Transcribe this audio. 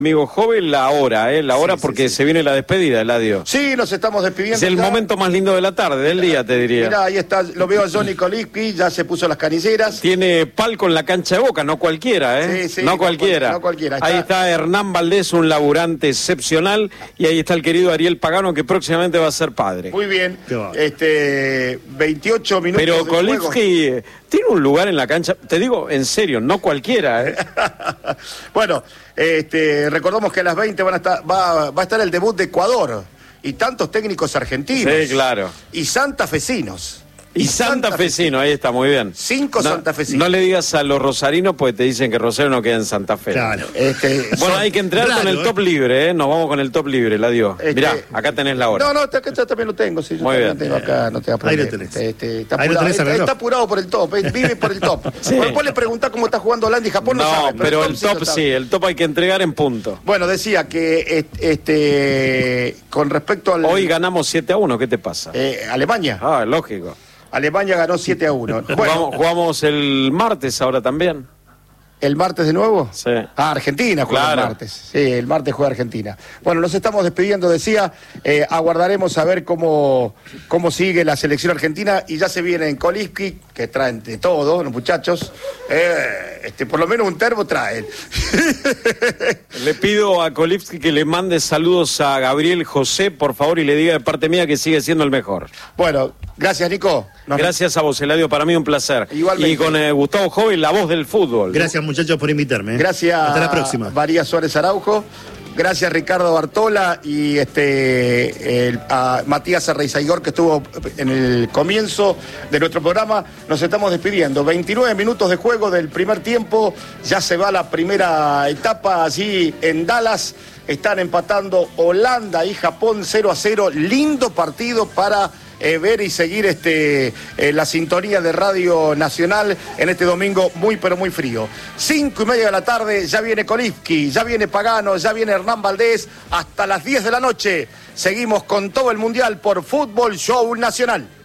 Amigo joven, la hora, Sí, porque sí. se viene la despedida, Eladio. Sí, nos estamos despidiendo. Es el ya. momento más lindo de la tarde, del día, te diría. Mirá, ahí está, lo veo a Johnny Kolipski, ya se puso las canilleras. Tiene palco en la cancha de Boca, no cualquiera, ¿eh? Sí, sí, no cualquiera. no cualquiera. Ahí está Hernán Valdés, un laburante excepcional, y ahí está el querido Ariel Pagano, que próximamente va a ser padre. Muy bien. Qué va. 28 minutos Pero de juego. Kolipski tiene un lugar en la cancha, te digo, en serio, no cualquiera, ¿eh? Bueno, recordamos que a las 20 va a estar el debut de Ecuador y tantos técnicos argentinos. Sí, claro. Y santafesinos. Y santafesino, ahí está, muy bien. 5 santafesinos. No le digas a los rosarinos, pues te dicen que Rosario no queda en Santa Fe. Claro. Bueno, hay que entrar con el top libre, ¿eh? Nos vamos con el top libre, Eladio. Mirá, acá tenés la hora. No, acá yo también lo tengo. Sí, yo Muy también bien. tengo acá, no te Ahí lo apures. tenés. Está Ahí lo apurado, tenés al reloj. está apurado por el top, vive por el top. Sí. Bueno, vos le preguntás cómo está jugando Holanda y Japón, no sabe. pero el sí lo top sabe. sí, el top hay que entregar en punto. Bueno, decía que con respecto al... Hoy ganamos 7-1, ¿qué te pasa? Alemania. Ah, lógico. Alemania ganó 7-1. Bueno, Jugamos el martes ahora también. ¿el martes de nuevo? Sí. Argentina juega Claro. el martes. Sí, el martes juega Argentina. Bueno, nos estamos despidiendo, decía. Aguardaremos a ver cómo sigue la selección argentina. Y ya se viene en Kolipski, que traen de todo, los muchachos. Por lo menos un termo traen. Le pido a Kolipski que le mande saludos a Gabriel José, por favor, y le diga de parte mía que sigue siendo el mejor. Bueno, gracias, Nico. Gracias a vos, Eladio, para mí un placer. Igualmente. Y con Gustavo Joven, la voz del fútbol. Gracias, muchachos, por invitarme. Gracias. Hasta la próxima. María Suárez Araujo. Gracias, Ricardo Bartola y a Matías Arreizaigor, que estuvo en el comienzo de nuestro programa. Nos estamos despidiendo. 29 minutos de juego del primer tiempo. Ya se va la primera etapa allí en Dallas. Están empatando Holanda y Japón 0-0. Lindo partido para ver y seguir la sintonía de Radio Nacional en este domingo muy pero muy frío. 5:30 de la tarde, ya viene Kolipski, ya viene Pagano, ya viene Hernán Valdés, hasta las 10 de la noche. Seguimos con todo el Mundial por Fútbol Show Nacional.